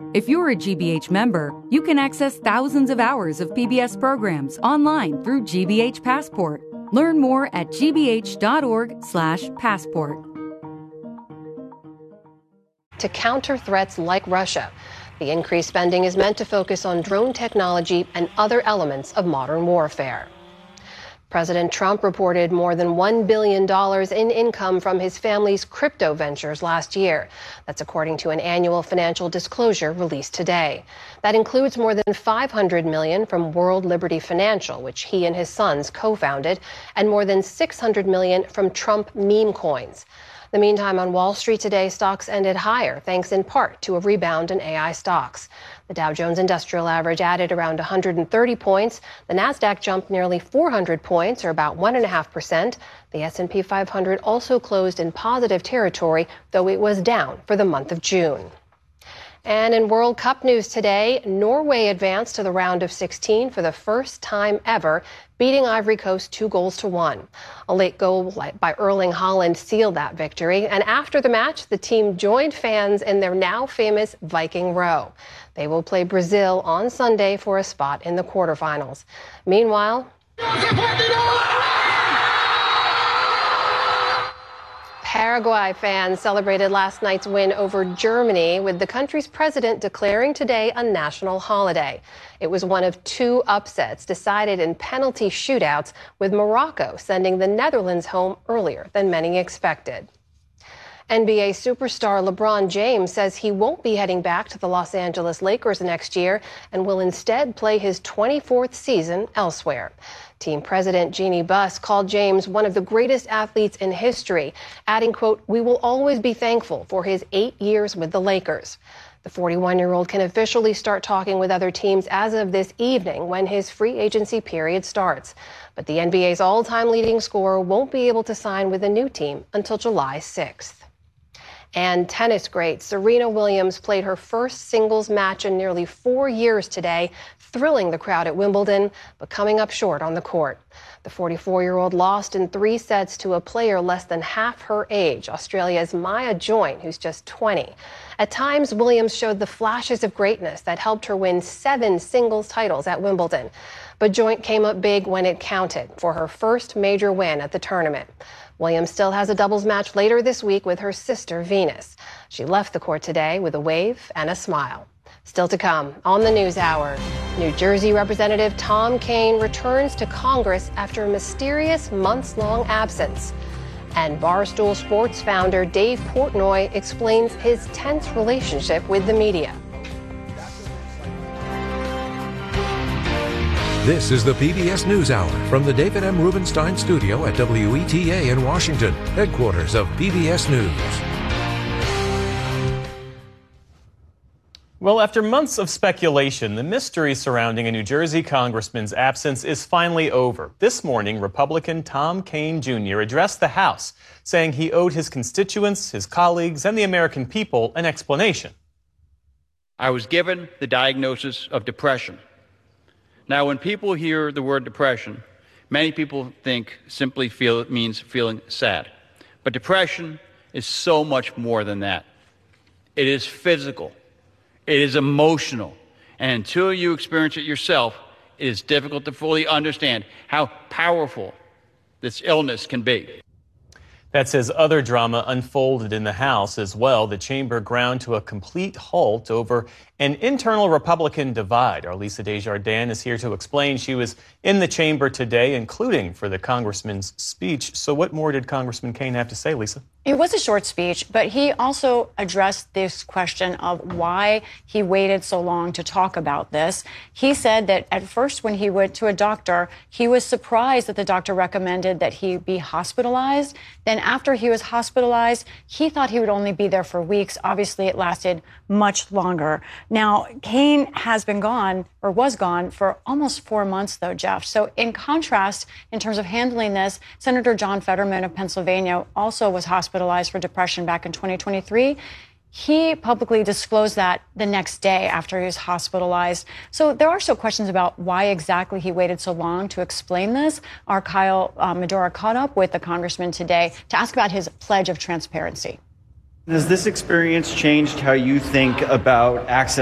If you're a GBH member, you can access thousands of hours of PBS programs online through GBH Passport. Learn more at gbh.org/passport. To counter threats like Russia, the increased spending is meant to focus on drone technology and other elements of modern warfare. President Trump reported more than $1 billion in income from his family's crypto ventures last year. That's according to an annual financial disclosure released today. That includes more than $500 million from World Liberty Financial, which he and his sons co-founded, and more than $600 million from Trump meme coins. In the meantime, on Wall Street today, stocks ended higher, thanks in part to a rebound in AI stocks. The Dow Jones Industrial Average added around 130 points. The Nasdaq jumped nearly 400 points, or about 1.5%. The S&P 500 also closed in positive territory, though it was down for the month of June. And in World Cup news today, Norway advanced to the round of 16 for the first time ever, beating Ivory Coast 2-1. A late goal by Erling Haaland sealed that victory. And after the match, the team joined fans in their now famous Viking Row. They will play Brazil on Sunday for a spot in the quarterfinals. Meanwhile, Paraguay fans celebrated last night's win over Germany, with the country's president declaring today a national holiday. It was one of two upsets decided in penalty shootouts, with Morocco sending the Netherlands home earlier than many expected. NBA superstar LeBron James says he won't be heading back to the Los Angeles Lakers next year and will instead play his 24th season elsewhere. Team president Jeannie Buss called James one of the greatest athletes in history, adding, quote, "We will always be thankful for his 8 years with the Lakers." The 41-year-old can officially start talking with other teams as of this evening, when his free agency period starts. But the NBA's all-time leading scorer won't be able to sign with a new team until July 6th. And tennis great Serena Williams played her first singles match in nearly 4 years today, thrilling the crowd at Wimbledon, but coming up short on the court. The 44-year-old lost in 3 sets to a player less than half her age, Australia's Maya Joynt, who's just 20. At times, Williams showed the flashes of greatness that helped her win 7 singles titles at Wimbledon. But Joynt came up big when it counted for her first major win at the tournament. Williams still has a doubles match later this week with her sister, Venus. She left the court today with a wave and a smile. Still to come on the News Hour, New Jersey Representative Tom Kean returns to Congress after a mysterious months-long absence. And Barstool Sports founder Dave Portnoy explains his tense relationship with the media. This is the PBS NewsHour from the David M. Rubenstein studio at WETA in Washington, headquarters of PBS News. Well, after months of speculation, the mystery surrounding a New Jersey congressman's absence is finally over. This morning, Republican Tom Kean Jr. addressed the House, saying he owed his constituents, his colleagues, and the American people an explanation. I was given the diagnosis of depression. Now, when people hear the word depression, many people think simply it means feeling sad. But depression is so much more than that. It is physical. It is emotional. And until you experience it yourself, it is difficult to fully understand how powerful this illness can be. That's as other drama unfolded in the House as well. The chamber ground to a complete halt over an internal Republican divide. Our Lisa Desjardins is here to explain. She was in the chamber today, including for the congressman's speech. So what more did Congressman Kean have to say, Lisa? It was a short speech, but he also addressed this question of why he waited so long to talk about this. He said that at first when he went to a doctor, he was surprised that the doctor recommended that he be hospitalized. Then after he was hospitalized, he thought he would only be there for weeks. Obviously, it lasted much longer. Now, Kean has been gone, or was gone, for almost 4 months, though, Jeff. So in contrast, in terms of handling this, Senator John Fetterman of Pennsylvania also was hospitalized for depression back in 2023. He publicly disclosed that the next day after he was hospitalized. So there are still questions about why exactly he waited so long to explain this. Our Kyle Medora caught up with the congressman today to ask about his pledge of transparency. Has this experience changed how you think about access